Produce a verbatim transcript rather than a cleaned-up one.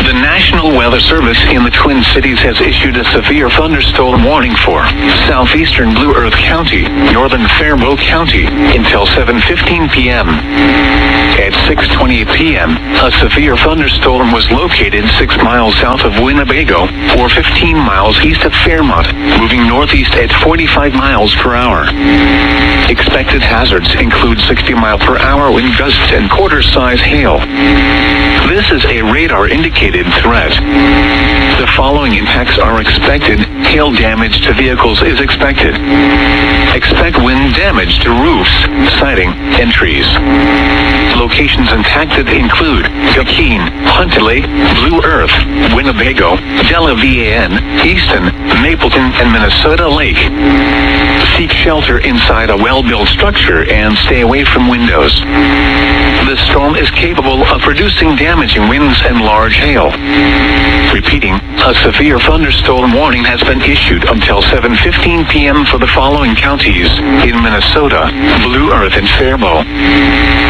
The National Weather Service in the Twin Cities has issued a severe thunderstorm warning for southeastern Blue Earth County, northern Faribault County, until seven fifteen p m At six twenty-eight p m, a severe thunderstorm was located six miles south of Winnebago, or fifteen miles east of Fairmont, moving northeast at forty-five miles per hour. Expected hazards include sixty mile per hour wind gusts and quarter-size hail. This is a radar-indicated threat. The following impacts are expected. Hail damage to vehicles is expected. Expect wind damage to roofs, siding, and trees. Locations impacted include Joaquin, Hunter Lake, Blue Earth, Winnebago, Delavan, Easton, Mapleton, and Minnesota Lake. Seek shelter inside a well-built structure and stay away from windows. The storm is capable of producing damaging winds and large hail. Repeating, a severe thunderstorm warning has been issued until seven fifteen p m for the following counties in Minnesota, Blue Earth, and Faribault.